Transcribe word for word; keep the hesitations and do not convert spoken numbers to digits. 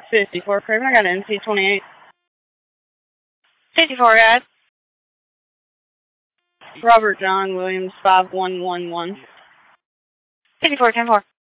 fifty-four Craven, I got an N C twenty-eight. fifty-four, guys. Robert John Williams, five one one one. fifty-four, ten four.